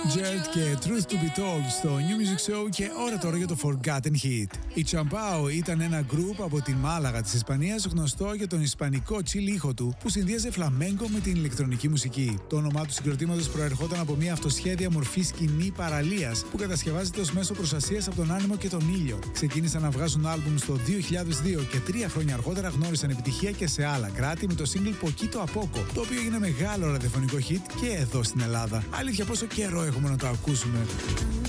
Jert και Truth to be Told στο New Music Show και ώρα τώρα για το Forgotten Hit. Η Champao ήταν ένα γκρουπ από τη Μάλαγα της Ισπανίας γνωστό για τον ισπανικό chill ήχο του που συνδύαζε φλαμέγκο με την ηλεκτρονική μουσική. Το όνομά του συγκροτήματος προερχόταν από μια αυτοσχέδια μορφή σκηνή παραλίας που κατασκευάζεται ως μέσο προστασίας από τον άνεμο και τον ήλιο. Ξεκίνησαν να βγάζουν άλμπουμ στο 2002 και 3 χρόνια αργότερα γνώρισαν επιτυχία και σε άλλα κράτη με το single Poquito a Poco, το οποίο έγινε μεγάλο ραδιοφωνικό hit και εδώ στην Ελλάδα. Αλήθεια, πόσο καιρό έχουμε να το ακούσουμε.